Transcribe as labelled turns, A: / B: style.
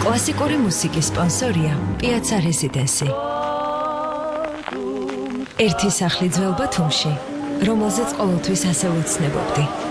A: კლასიკური მუსიკის სპონსორია პიაცა რეზიდენსი. ერთი სახლი ძველ ბათუმში, რომელზეც ყოველთვის ასე ვეცნებობდი.